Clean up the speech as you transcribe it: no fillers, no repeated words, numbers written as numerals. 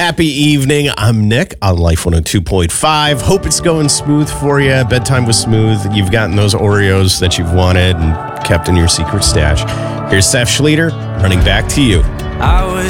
Happy evening. I'm Nick on Life 102.5. Hope it's going smooth for you. Bedtime was smooth. You've gotten those Oreos that you've wanted and kept in your secret stash. Here's Seth Schleter running back to you.